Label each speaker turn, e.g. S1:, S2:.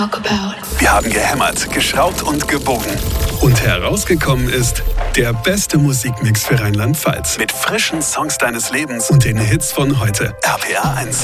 S1: Wir haben gehämmert, geschraubt und gebogen. Und herausgekommen ist der beste Musikmix für Rheinland-Pfalz. Mit frischen Songs deines Lebens und den Hits von heute. RPR 1.